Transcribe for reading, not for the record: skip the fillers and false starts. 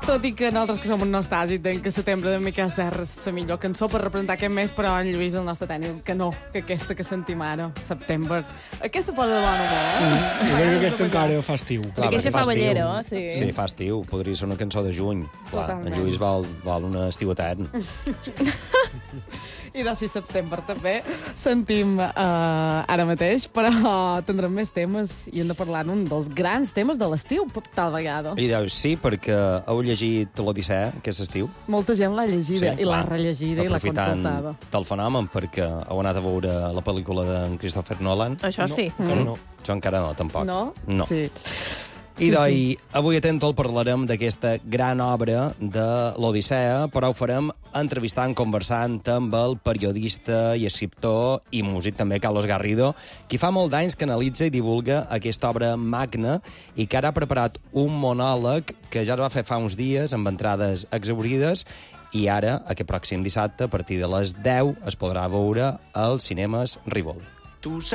Tot i que nosaltres que som un nostàlgic dèiem que Setembre de Miquel Serra és la millor cançó per representar aquest mes, però en Lluís, el nostre tècnic, que no, que aquesta que sentim ara, Setembre, aquesta posa de bon humor. Jo crec que aquesta encara fa estiu. Clar, Perquè perquè fa ballero, sí. Sí, fa estiu. Podria ser una cançó de juny. Clar, en Lluís vol un estiu etern. I de 6 de setembre també sentim ara mateix, però tindrem més temes i hem de parlar d'un dels grans temes de l'estiu, tal vegada. I dius, sí, perquè heu llegit l'Odissea, que és estiu. Molta gent l'ha llegida i l'ha rellegida i l'ha consultada. Aprofitant del fenomen, perquè heu anat a veure la pel·lícula d'en Christopher Nolan. Això sí. No. Jo encara no, tampoc. No? No. Sí. I avui a Tentol parlarem d'aquesta gran obra de l'Odissea, però ho farem entrevistant, conversant amb el periodista i escriptor i músic també, Carlos Garrido, qui fa molt d'anys que analitza i divulga aquesta obra magna i que ara ha preparat un monòleg que ja es va fer fa uns dies amb entrades exaurides i ara, aquest pròxim dissabte, a partir de les 10, es podrà veure als cinemes Rivol.